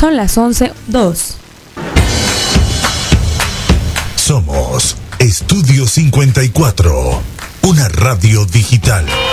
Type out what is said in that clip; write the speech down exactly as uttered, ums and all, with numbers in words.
Son las once dos. Somos Estudio cincuenta y cuatro, una radio digital.